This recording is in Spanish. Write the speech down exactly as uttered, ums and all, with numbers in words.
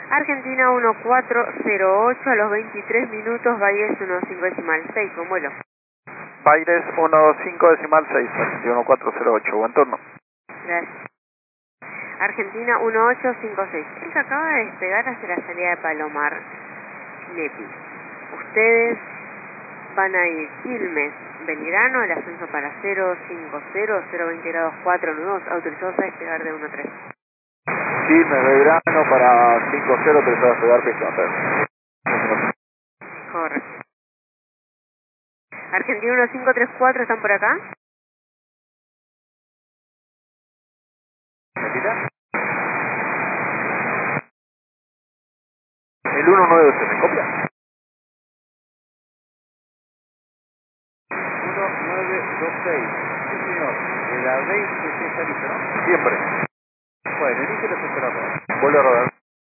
Argentina uno cuatro cero ocho a los veintitrés minutos, Baires uno cinco decimal seis, con vuelo. Baires uno cinco decimal seis, Argentina uno cuatro cero ocho, buen turno. Gracias. Argentina uno ocho cinco seis. Él acaba de despegar hacia la salida de Palomar, Nepi. Ustedes van a ir Quilmes, Belgrano, el ascenso para cero cinco cero, cero veinte grados cuatro nudos, autorizados a despegar de uno tres. Quilmes, Belgrano para cinco cero, autorizados a despegar pista tres. Correcto. Argentina uno cinco tres cuatro, ¿están por acá? ¿Repita? El uno nueve dos, ¿me copia? uno nueve dos seis, sí señor, de la veinte está listo, ¿no? Siempre. Bueno, inicio los esperamos. Vuelve a rodar.